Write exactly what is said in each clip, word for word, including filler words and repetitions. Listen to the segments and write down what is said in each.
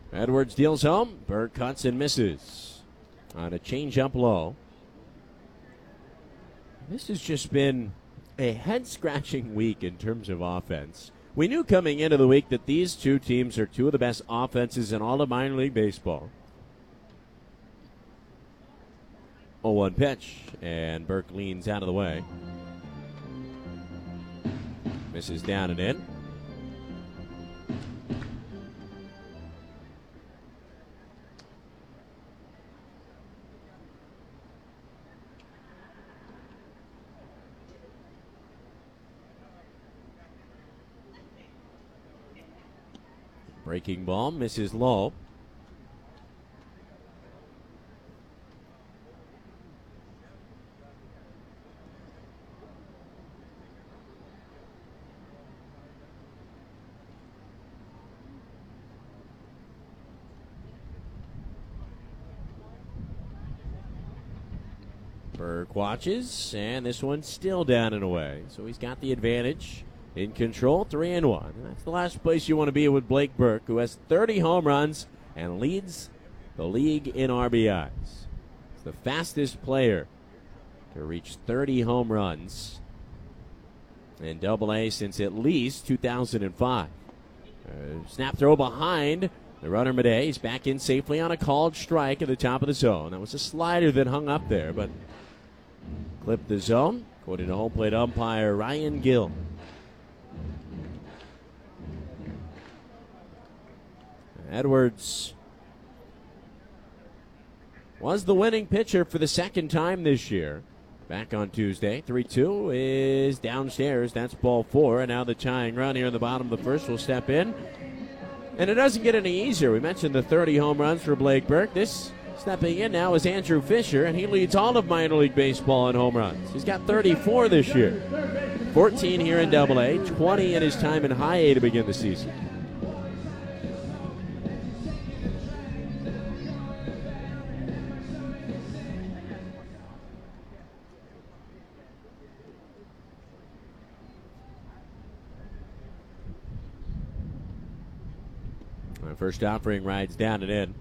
Edwards deals home. Burke cuts and misses on a changeup low. This has just been a head-scratching week in terms of offense. We knew coming into the week that these two teams are two of the best offenses in all of minor league baseball. oh one pitch, and Burke leans out of the way. Misses down and in. Breaking ball misses low. Burke watches, and this one's still down and away. So he's got the advantage. In control, three and one. And that's the last place you want to be with Blake Burke, who has thirty home runs and leads the league in R B Is. He's the fastest player to reach thirty home runs in Double A since at least two thousand five. Uh, snap throw behind the runner Madej. He's back in safely on a called strike at the top of the zone. That was a slider that hung up there, but clipped the zone, according to home plate umpire Ryan Gill. Edwards was the winning pitcher for the second time this year. Back on Tuesday. three two is downstairs. That's ball four. And now the tying run here in the bottom of the first will step in. And it doesn't get any easier. We mentioned the thirty home runs for Blake Burke. This stepping in now is Andrew Fisher, and he leads all of minor league baseball in home runs. He's got thirty-four this year. fourteen here in Double A, twenty in his time in High A to begin the season. First offering rides down and in.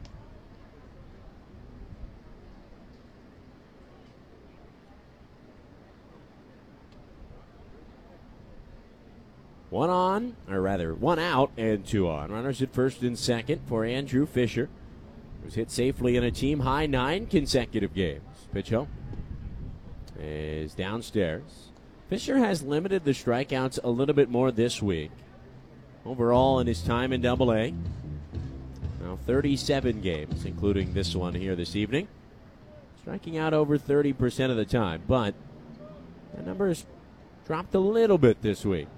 One on, or rather, one out and two on. Runners at first and second for Andrew Fisher, who's hit safely in a team-high nine consecutive games. Pitch home is downstairs. Fisher has limited the strikeouts a little bit more this week. Overall in his time in Double A, now thirty-seven games, including this one here this evening. Striking out over thirty percent of the time, but the numbers dropped a little bit this week.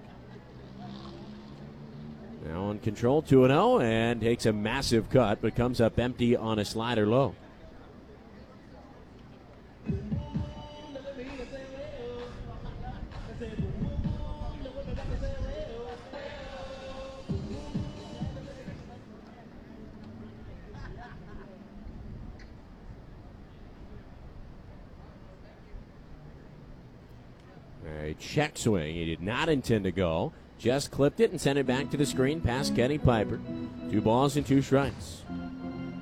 Now in control, two and oh, and takes a massive cut, but comes up empty on a slider low. A check swing. He did not intend to go. Just clipped it and sent it back to the screen past Kenny Piper. Two balls and two strikes.